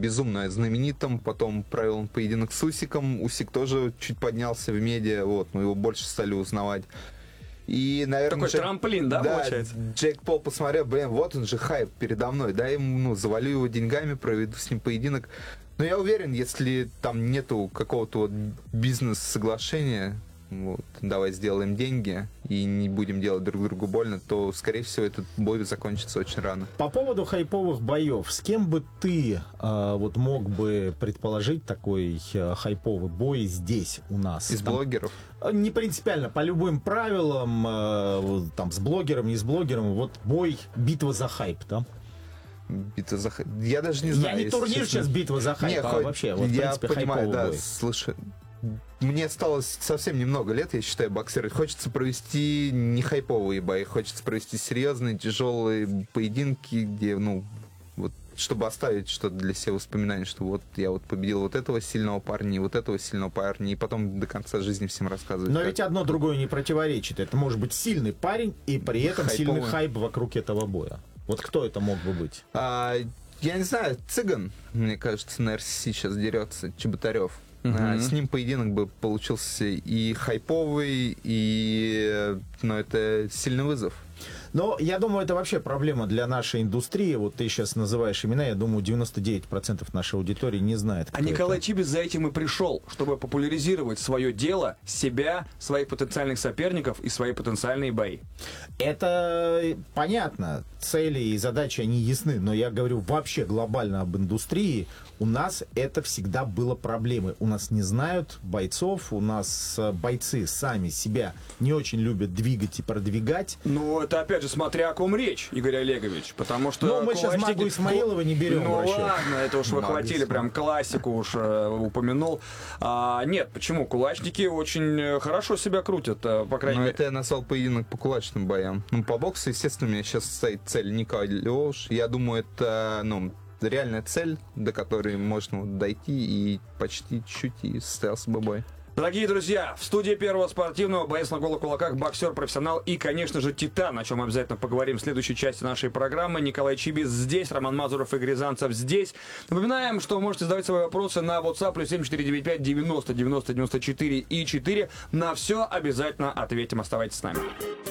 безумно знаменитым, потом провел он поединок с Усиком, Усик тоже чуть поднялся в медиа, вот, мы его больше стали узнавать. И, наверное, такой трамплин, да, получается? Джейк Пол посмотрел, вот он же хайп передо мной, да, ему, завалю его деньгами, проведу с ним поединок. Но я уверен, если там нету какого-то вот бизнес-соглашения, вот, давай сделаем деньги и не будем делать друг другу больно, то, скорее всего, этот бой закончится очень рано. По поводу хайповых боев, с кем бы ты вот мог бы предположить такой хайповый бой здесь у нас? Из блогеров? Не принципиально, по любым правилам, там, с блогером, не с блогером, вот бой, битва за хайп, да? Битва за хайп. Я даже не знаю. Я не турнир сейчас битва за хайп, а вообще, вот, в принципе, понимаю, да, бой. слушай, мне осталось совсем немного лет, я считаю, боксировать. Хочется провести не хайповые бои, хочется провести серьезные, тяжелые поединки, где, ну, вот, чтобы оставить что-то для себя воспоминания, что вот я вот победил вот этого сильного парня и вот этого сильного парня, и потом до конца жизни всем рассказывать. Но ведь одно другое не противоречит. Это может быть сильный парень и при этом сильный хайп вокруг этого боя. Вот кто это мог бы быть? Я не знаю, Цыган, мне кажется, на РСС сейчас дерется, Чеботарев. С ним поединок бы получился и хайповый, но это сильный вызов. Но я думаю, это вообще проблема для нашей индустрии. Вот ты сейчас называешь имена, я думаю, 99% нашей аудитории не знает. А Николай Чибис за этим и пришел, чтобы популяризировать свое дело, себя, своих потенциальных соперников и свои потенциальные бои. Это понятно. Цели и задачи, они ясны. Но я говорю вообще глобально об индустрии. У нас это всегда было проблемой. У нас не знают бойцов, у нас бойцы сами себя не очень любят двигать и продвигать. Ну, это опять же, смотря о ком речь, Игорь Олегович, потому что... Ну, мы сейчас Магу Исмаилова не берем. Ну, ладно, это уж вы хватили, прям классику уж упомянул. Нет, почему? Кулачники очень хорошо себя крутят, по крайней мере. Это я назвал поединок по кулачным боям. Ну, по боксу, естественно, у меня сейчас стоит цель Николай Леош. Я думаю, это, реальная цель, до которой можно дойти, и почти чуть-чуть и состоялся бы бой. Дорогие друзья, в студии Первого спортивного боец на голых кулаках, боксер, профессионал и, конечно же, титан, о чем мы обязательно поговорим в следующей части нашей программы. Николай Чибис здесь, Роман Мазуров, Игорь Рязанцев здесь. Напоминаем, что вы можете задавать свои вопросы на WhatsApp +7 495 90 90 94 и 4. На все обязательно ответим. Оставайтесь с нами.